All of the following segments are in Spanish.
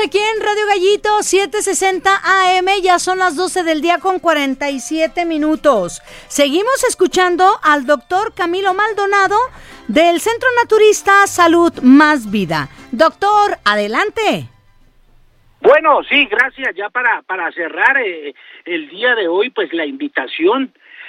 aquí en Radio Gallito 760 AM, ya son las 12 del día con 47 minutos. Seguimos escuchando al doctor Camilo Maldonado del Centro Naturista Salud Más Vida. Doctor, adelante. Bueno, sí, gracias. Ya para cerrar el día de hoy, pues la invitación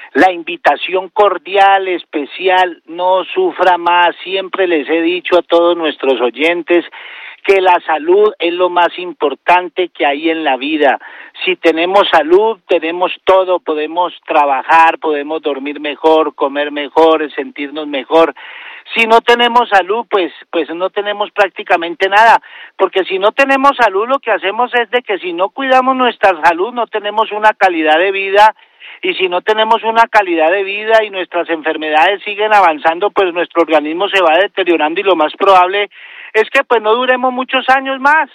cordial, especial, no sufra más. Siempre les he dicho a todos nuestros oyentes que la salud es lo más importante que hay en la vida. Si tenemos salud, tenemos todo, podemos trabajar, podemos dormir mejor, comer mejor, sentirnos mejor. Si no tenemos salud, pues no tenemos prácticamente nada, porque si no tenemos salud, lo que hacemos es de que si no cuidamos nuestra salud, no tenemos una calidad de vida. Y si no tenemos una calidad de vida y nuestras enfermedades siguen avanzando, pues nuestro organismo se va deteriorando y lo más probable es que pues no duremos muchos años más,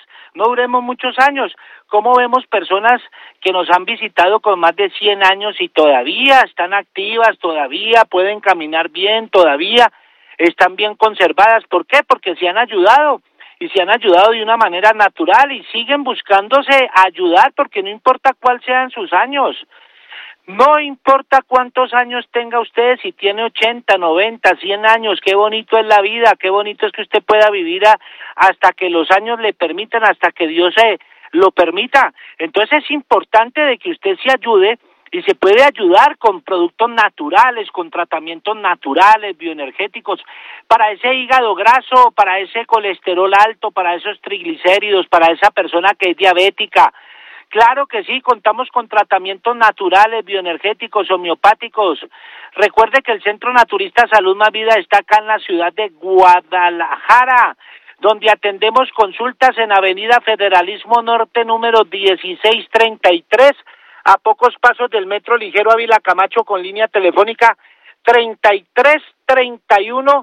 ¿Cómo vemos personas que nos han visitado con más de 100 años y todavía están activas, todavía pueden caminar bien, todavía están bien conservadas? ¿Por qué? Porque se han ayudado. Y se han ayudado de una manera natural y siguen buscándose ayudar, porque no importa cuál sean sus años. No importa cuántos años tenga usted, si tiene 80, 90, 100 años, qué bonito es la vida, qué bonito es que usted pueda vivir hasta que los años le permitan, hasta que Dios lo permita. Entonces es importante de que usted se ayude y se puede ayudar con productos naturales, con tratamientos naturales, bioenergéticos, para ese hígado graso, para ese colesterol alto, para esos triglicéridos, para esa persona que es diabética. Claro que sí, contamos con tratamientos naturales, bioenergéticos, homeopáticos. Recuerde que el Centro Naturista Salud Más Vida está acá en la ciudad de Guadalajara, donde atendemos consultas en Avenida Federalismo Norte, número 1633, a pocos pasos del Metro Ligero Ávila Camacho, con línea telefónica 3331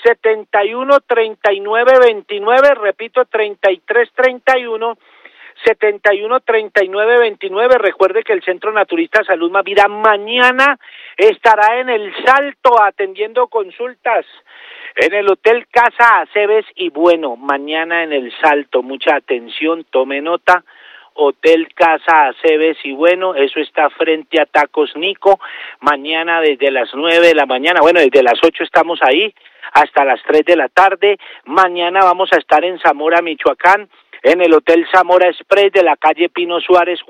713929, repito, 3331 713929. Recuerde que el Centro Naturista Salud Más Vida mañana estará en El Salto atendiendo consultas en el Hotel Casa Aceves y Bueno, mañana en El Salto. Mucha atención, tome nota. Hotel Casa Aceves y Bueno, eso está frente a Tacos Nico. Mañana desde las 9 de la mañana, bueno, desde las 8 estamos ahí hasta las 3 de la tarde. Mañana vamos a estar en Zamora, Michoacán, en el Hotel Zamora Express de la calle Pino Suárez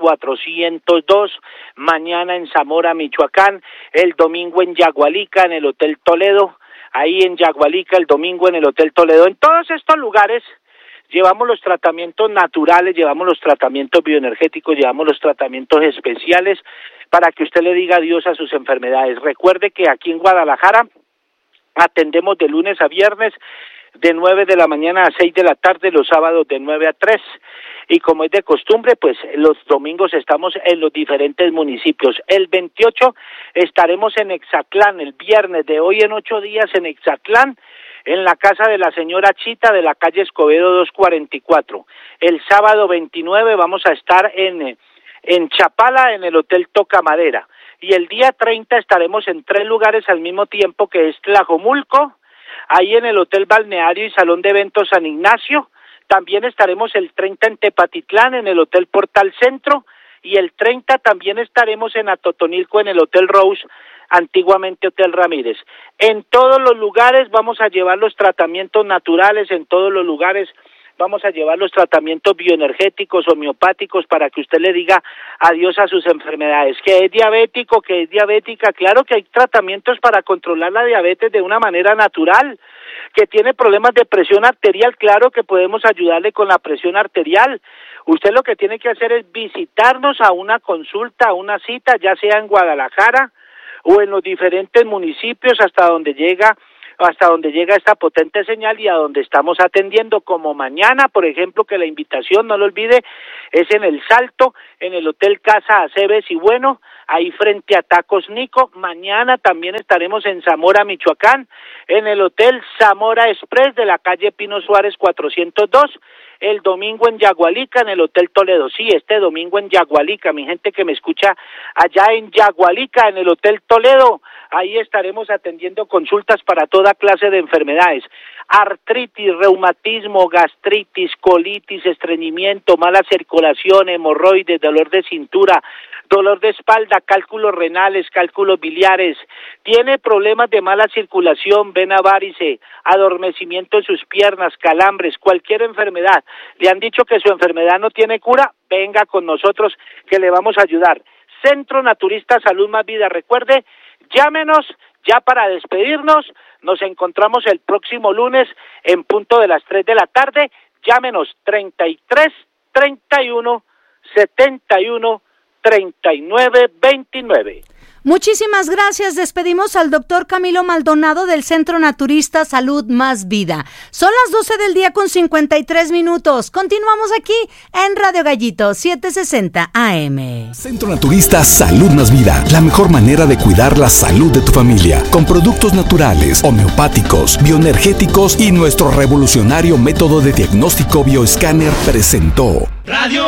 402, mañana en Zamora, Michoacán, el domingo en Yagualica, en el Hotel Toledo, ahí en Yagualica, el domingo en el Hotel Toledo. En todos estos lugares llevamos los tratamientos naturales, llevamos los tratamientos bioenergéticos, llevamos los tratamientos especiales para que usted le diga adiós a sus enfermedades. Recuerde que aquí en Guadalajara atendemos de lunes a viernes, de 9 de la mañana a 6 de la tarde, los sábados de 9 a 3, y como es de costumbre, pues los domingos estamos en los diferentes municipios. El 28 estaremos en Exatlán, el viernes de hoy en 8 días en Exatlán, en la casa de la señora Chita de la calle Escobedo 244. El sábado 29 vamos a estar en Chapala, en el Hotel Toca Madera, y el día 30 estaremos en 3 lugares al mismo tiempo, que es Tlajomulco, ahí en el Hotel Balneario y Salón de Eventos San Ignacio. También estaremos el 30 en Tepatitlán, en el Hotel Portal Centro, y el 30 también estaremos en Atotonilco, en el Hotel Rose, antiguamente Hotel Ramírez. En todos los lugares vamos a llevar los tratamientos naturales, en todos los lugares vamos a llevar los tratamientos bioenergéticos, homeopáticos, para que usted le diga adiós a sus enfermedades. Que es diabético, que es diabética, claro que hay tratamientos para controlar la diabetes de una manera natural. Que tiene problemas de presión arterial, claro que podemos ayudarle con la presión arterial. Usted lo que tiene que hacer es visitarnos a una consulta, a una cita, ya sea en Guadalajara o en los diferentes municipios hasta donde llega esta potente señal y a donde estamos atendiendo, como mañana, por ejemplo, que la invitación, no lo olvide, es en El Salto, en el Hotel Casa Aceves y Bueno, ahí frente a Tacos Nico. Mañana también estaremos en Zamora, Michoacán, en el Hotel Zamora Express de la calle Pino Suárez 402, el domingo en Yagualica, en el Hotel Toledo. Sí, este domingo en Yagualica, mi gente que me escucha allá en Yagualica, en el Hotel Toledo, ahí estaremos atendiendo consultas para toda clase de enfermedades. artritis, reumatismo, gastritis, colitis, estreñimiento, mala circulación, hemorroides, dolor de cintura, dolor de espalda, cálculos renales, cálculos biliares, tiene problemas de mala circulación, vena varice, adormecimiento en sus piernas, calambres, cualquier enfermedad, le han dicho que su enfermedad no tiene cura, venga con nosotros que le vamos a ayudar. Centro Naturista Salud Más Vida, recuerde, llámenos ya para despedirnos, nos encontramos el próximo lunes en punto de las 3 de la tarde, llámenos 33 31 71 39 29. Muchísimas gracias. Despedimos al doctor Camilo Maldonado del Centro Naturista Salud Más Vida. Son las 12 del día con 53 minutos. Continuamos aquí en Radio Gallito 760 AM. Centro Naturista Salud Más Vida. La mejor manera de cuidar la salud de tu familia. Con productos naturales, homeopáticos, bioenergéticos y nuestro revolucionario método de diagnóstico bioescáner presentó Radio